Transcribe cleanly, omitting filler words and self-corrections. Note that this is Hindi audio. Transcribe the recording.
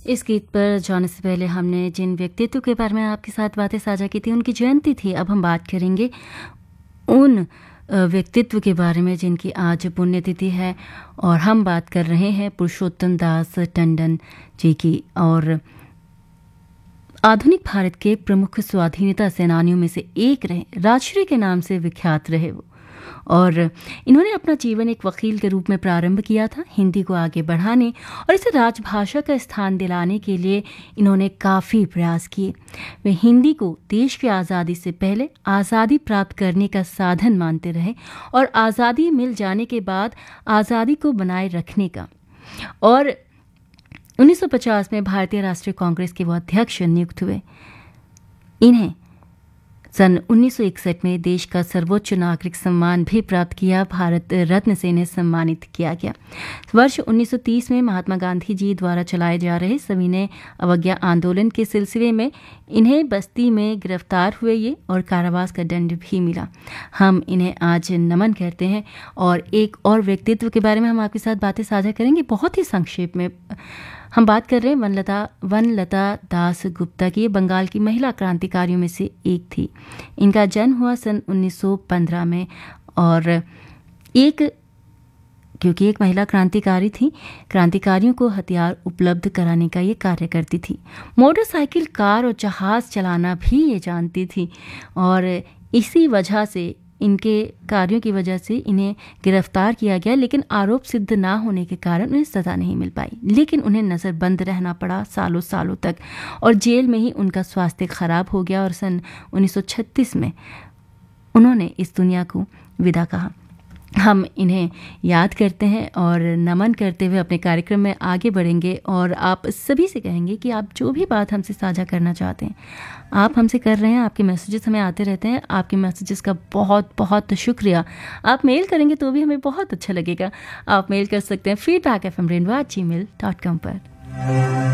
इस गीत पर जाने से पहले हमने जिन व्यक्तित्व के बारे में आपके साथ बातें साझा की थी उनकी जयंती थी। अब हम बात करेंगे उन व्यक्तित्व के बारे में जिनकी आज पुण्यतिथि है, और हम बात कर रहे हैं पुरुषोत्तम दास टंडन जी की। और आधुनिक भारत के प्रमुख स्वाधीनता सेनानियों में से एक रहे, राजश्री के नाम से विख्यात रहे वो। और इन्होंने अपना जीवन एक वकील के रूप में प्रारंभ किया था। हिंदी को आगे बढ़ाने और इसे राजभाषा का स्थान दिलाने के लिए इन्होंने काफ़ी प्रयास किए। वे हिंदी को देश की आज़ादी से पहले आज़ादी प्राप्त करने का साधन मानते रहे और आज़ादी मिल जाने के बाद आज़ादी को बनाए रखने का। और 1950 में भारतीय राष्ट्रीय कांग्रेस के वो अध्यक्ष नियुक्त हुए। इन्हें सन 1961 में देश का सर्वोच्च नागरिक सम्मान भी प्राप्त किया, भारत रत्न से इन्हें सम्मानित किया गया। वर्ष 1930 में महात्मा गांधी जी द्वारा चलाए जा रहे सविनय अवज्ञा आंदोलन के सिलसिले में इन्हें बस्ती में गिरफ्तार हुए ये और कारावास का दंड भी मिला। हम इन्हें आज नमन करते हैं। और एक और व्यक्तित्व के बारे में हम आपके साथ बातें साझा करेंगे, बहुत ही संक्षेप में। हम बात कर रहे हैं वनलता दास गुप्ता की। बंगाल की महिला क्रांतिकारियों में से एक थी। इनका जन्म हुआ सन 1915 में और क्योंकि एक महिला क्रांतिकारी थी, क्रांतिकारियों को हथियार उपलब्ध कराने का ये कार्य करती थी। मोटरसाइकिल, कार और जहाज़ चलाना भी ये जानती थी और इसी वजह से, इनके कार्यों की वजह से इन्हें गिरफ्तार किया गया, लेकिन आरोप सिद्ध ना होने के कारण उन्हें सज़ा नहीं मिल पाई। लेकिन उन्हें नज़रबंद रहना पड़ा सालों सालों तक और जेल में ही उनका स्वास्थ्य खराब हो गया और सन 1936 में उन्होंने इस दुनिया को विदा कहा। हम इन्हें याद करते हैं और नमन करते हुए अपने कार्यक्रम में आगे बढ़ेंगे और आप सभी से कहेंगे कि आप जो भी बात हमसे साझा करना चाहते हैं आप हमसे कर रहे हैं। आपके मैसेजेस हमें आते रहते हैं। आपके मैसेजेस का बहुत बहुत शुक्रिया। आप मेल करेंगे तो भी हमें बहुत अच्छा लगेगा। आप मेल कर सकते हैं feedback@gmail.com पर।